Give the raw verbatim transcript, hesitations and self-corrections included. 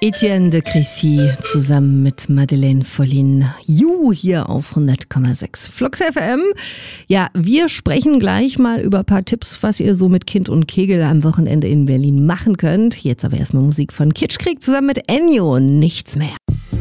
Etienne de Crécy zusammen mit Madeleine Vollin. You hier auf hundert Komma sechs Flux F M. Ja, wir sprechen gleich mal über ein paar Tipps, was ihr so mit Kind und Kegel am Wochenende in Berlin machen könnt. Jetzt aber erstmal Musik von Kitschkrieg zusammen mit Ennio. Nichts mehr.